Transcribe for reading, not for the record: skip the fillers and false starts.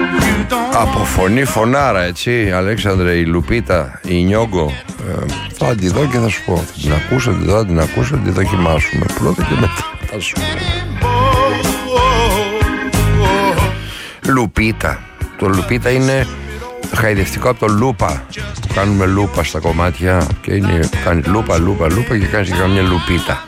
Από φωνή φωνάρα, έτσι, Αλέξανδρε, η Λουπίτα, η Νιόγκο. Θα τη δω και θα σου πω. Θα την ακούσω, θα την ακούσω, θα τη δοκιμάσουμε πρώτα και μετά θα σου πω. Λουπίτα. Το Λουπίτα είναι χαϊδευτικό από το λούπα. Κάνουμε λούπα στα κομμάτια και είναι, κάνει λούπα και κάνεις και καμιά λουπίτα.